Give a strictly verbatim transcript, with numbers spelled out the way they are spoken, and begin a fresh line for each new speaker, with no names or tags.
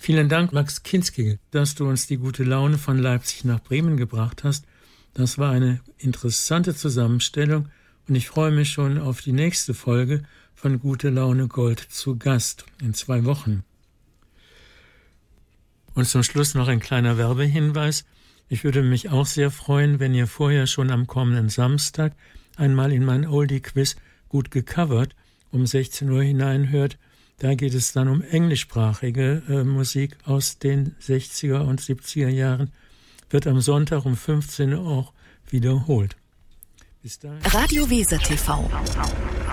Vielen Dank, Max Kinski, dass du uns die gute Laune von Leipzig nach Bremen gebracht hast. Das war eine interessante Zusammenstellung und ich freue mich schon auf die nächste Folge von Gute Laune Gold zu Gast in zwei Wochen. Und zum Schluss noch ein kleiner Werbehinweis. Ich würde mich auch sehr freuen, wenn ihr vorher schon am kommenden Samstag einmal in mein Oldie-Quiz Gut gecovert um sechzehn Uhr hineinhört. Da geht es dann um englischsprachige äh, Musik aus den sechziger und siebziger Jahren. Wird am Sonntag um fünfzehn Uhr auch wiederholt. Bis dahin.
Radio Weser T V